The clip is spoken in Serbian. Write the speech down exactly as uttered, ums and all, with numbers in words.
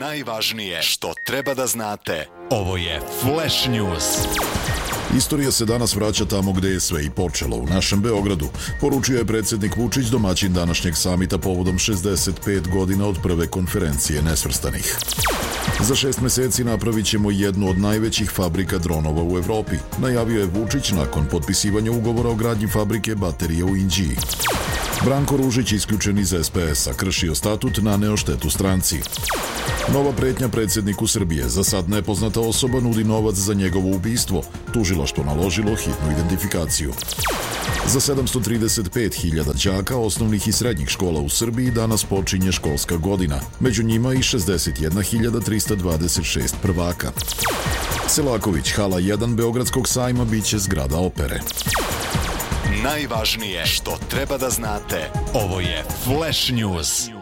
Najvažnije što treba da znate. Ovo je Flash News. Istorija se danas vraća tamo gde je sve i počelo, u našem Beogradu. Poručio je predsjednik Vučić, domaćin današnjeg samita povodom šezdeset pet godina od prve konferencije nesvrstanih. Za šest meseci napravit ćemo jednu od najvećih fabrika dronova u Evropi, najavio je Vučić nakon potpisivanja ugovora o gradnji fabrike baterije u Inđiji. Branko Ružić, isključen iz es pe es-a, kršio statut, naneo štetu stranci. Nova pretnja predsjedniku Srbije, za sad nepoznata osoba nudi novac za njegovo ubistvo, tužilaštvo naložilo hitnu identifikaciju. Za sedamsto trideset pet hiljada đaka osnovnih i srednjih škola u Srbiji danas počinje školska godina, među njima i šezdeset jedna hiljada trista dvadeset šest prvaka. Selaković, hala jedan Beogradskog sajma biće zgrada opere. Najvažnije što treba da znate. Ovo je Flash News.